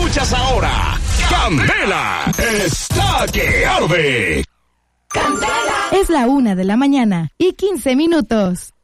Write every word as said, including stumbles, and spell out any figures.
Escuchas ahora Candela está que arde. Candela. Es la una de la mañana y quince minutos.